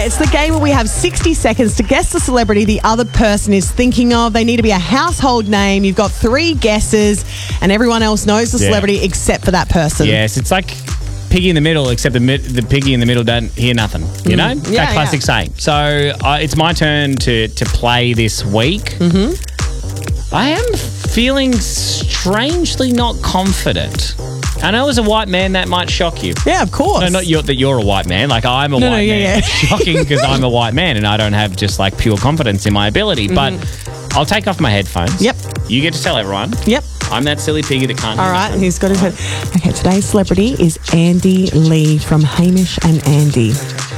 it's the game where we have 60 seconds to guess the celebrity the other person is thinking of. They need to be a household name. You've got 3 guesses, and everyone else knows the celebrity except for that person. Yes, it's like piggy in the middle, except the piggy in the middle don't hear nothing. You know? Yeah, that classic saying. So it's my turn to play this week. Mm-hmm. I am feeling strangely not confident. I know as a white man that might shock you. Yeah, of course. No, not that you're a white man. Like I'm a white man. Yeah. It's shocking because I'm a white man and I don't have just like pure confidence in my ability. But I'll take off my headphones. Yep. You get to tell everyone. Yep. I'm that silly piggy that can't. All right, he's got his head. Okay, today's celebrity is Andy Lee from Hamish and Andy.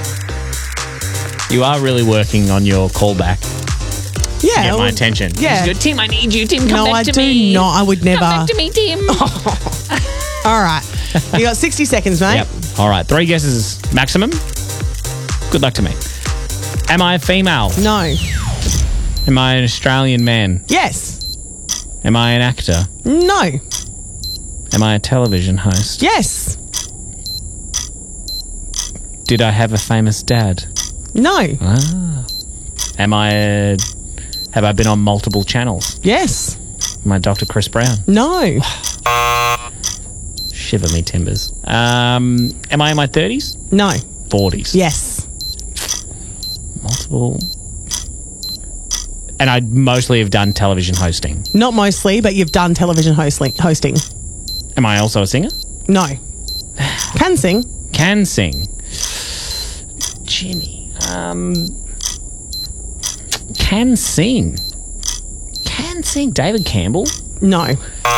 You are really working on your callback. Yeah. To get my attention. Yeah. Good. Tim, I need you. Tim, come back to me. No, I do not. I would never. Come back to me, Tim. All right. You got 60 seconds, mate. Yep. All right. 3 guesses maximum. Good luck to me. Am I a female? No. Am I an Australian man? Yes. Am I an actor? No. Am I a television host? Yes. Did I have a famous dad? No. Have I been on multiple channels? Yes. Am I Dr. Chris Brown? No. Shiver me timbers. Am I in my 30s? No. 40s? Yes. Multiple. And I mostly have done television hosting. Not mostly, but you've done television hosting. Am I also a singer? No. Can sing. Can sing. Jimmy. Can sing. Can sing. David Campbell? No.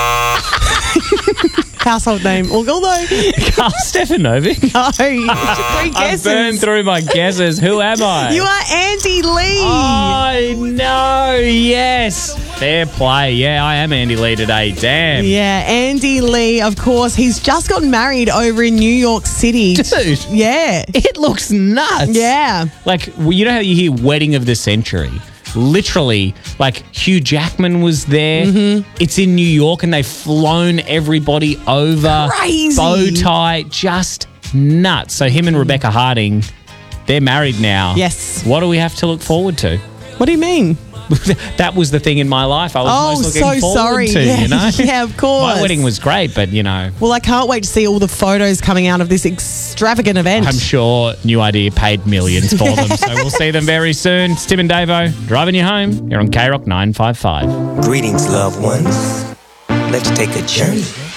Household name. Although, Carl Stefanovic? no. 3 I've guesses. burned through my guesses. Who am I? You are Andy Lee. Oh, no. Yes. Fair play. Yeah, I am Andy Lee today. Damn. Yeah, Andy Lee, of course. He's just gotten married over in New York City. Dude. Yeah. It looks nuts. Yeah. Like, you know how you hear wedding of the century? Literally, like Hugh Jackman was there. Mm-hmm. It's in New York and they've flown everybody over. Crazy. Bow tie, just nuts. So him and Rebecca Harding, they're married now. Yes. What do we have to look forward to? What do you mean? That was the thing in my life I was most looking forward to, yeah. you know? Yeah, of course. My wedding was great, but, you know. Well, I can't wait to see all the photos coming out of this extravagant event. I'm sure New Idea paid millions for them, so we'll see them very soon. It's Tim and Davo driving you home. You're on K-Rock 955. Greetings, loved ones. Let's take a journey.